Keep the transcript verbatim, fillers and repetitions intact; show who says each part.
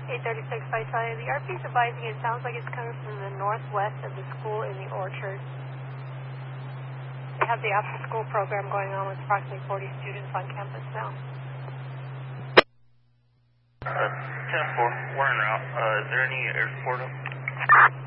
Speaker 1: eight thirty-six Visalia. The R P is advising it sounds like it's coming from the northwest of the school in the orchard. They have the after-school program going on with approximately forty students on campus now.
Speaker 2: Uh, ten four, we're en route. Uh, is there any air support up?